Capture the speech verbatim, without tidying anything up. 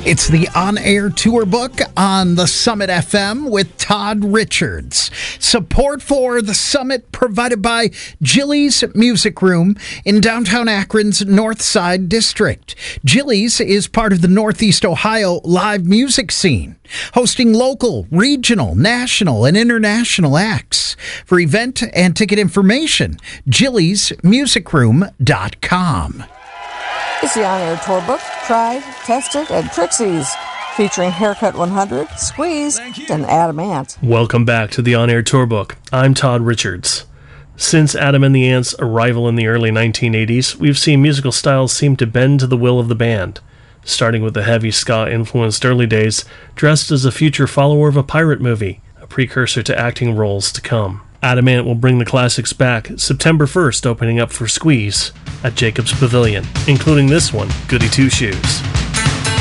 It's the on-air tour book on the Summit F M with Todd Richards. Support for the Summit provided by Jilly's Music Room in downtown Akron's North Side District. Jilly's is part of the Northeast Ohio live music scene, hosting local, regional, national, and international acts. For event and ticket information, jillys music room dot com. It's the on-air tour book, Tried, Tested, and Trixie's, featuring Haircut one hundred, Squeeze, and Adam Ant. Welcome back to the on-air tour book. I'm Todd Richards. Since Adam and the Ants' arrival in the early nineteen eighties, we've seen musical styles seem to bend to the will of the band, starting with the heavy ska-influenced early days, dressed as a future follower of a pirate movie, a precursor to acting roles to come. Adam Ant will bring the classics back September first, opening up for Squeeze at Jacobs Pavilion, including this one, Goody Two Shoes.